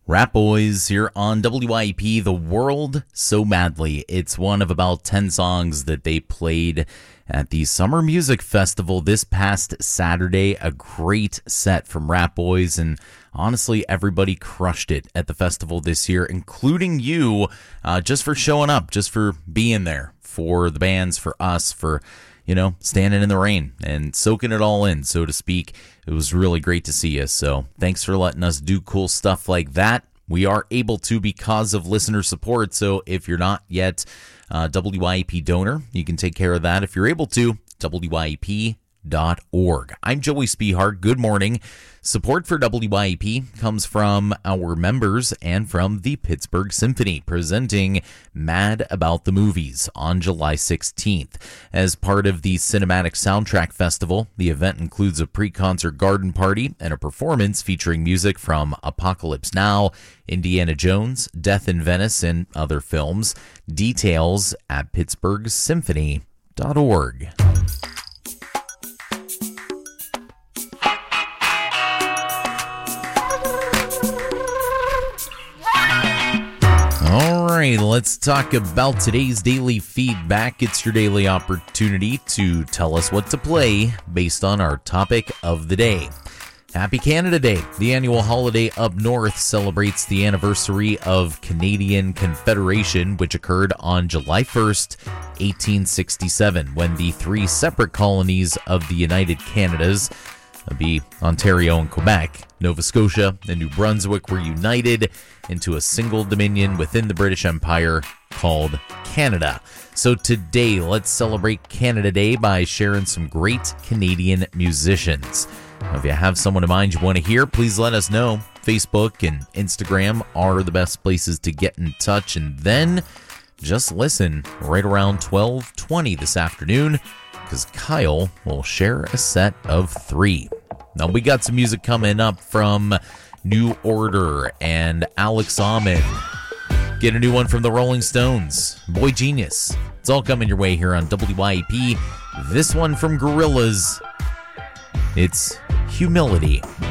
Rat Boys here on WIP, The World So Madly. It's one of about 10 songs that they played at the Summer Music Festival this past Saturday. A great set from Rat Boys, and honestly, everybody crushed it at the festival this year, including you, just for showing up, just for being there, for the bands, for us, for standing in the rain and soaking it all in, so to speak. It was really great to see you. So thanks for letting us do cool stuff like that. We are able to because of listener support. So if you're not yet a WIP donor, you can take care of that if you're able to. WIP.org. I'm Joey Spehart. Good morning. Support for WIP comes from our members and from the Pittsburgh Symphony, presenting Mad About the Movies on July 16th. As part of the Cinematic Soundtrack Festival, the event includes a pre-concert garden party and a performance featuring music from Apocalypse Now, Indiana Jones, Death in Venice, and other films. Details at pittsburghsymphony.org. All right, let's talk about today's daily feedback. It's your daily opportunity to tell us what to play based on our topic of the day. Happy Canada Day. The annual holiday up north celebrates the anniversary of Canadian Confederation, which occurred on July 1st, 1867, when the three separate colonies of the United Canadas, be Ontario and Quebec, Nova Scotia, and New Brunswick, were united into a single dominion within the British Empire called Canada. So today, let's celebrate Canada Day by sharing some great Canadian musicians. Now, if you have someone in mind you want to hear, please let us know. Facebook and Instagram are the best places to get in touch, and then just listen right around 12:20 this afternoon, because Kyle will share a set of 3. Now, we got some music coming up from New Order and Alex Almond. Get a new one from the Rolling Stones, Boy Genius. It's all coming your way here on WIP. This one from Gorillaz. It's Humility.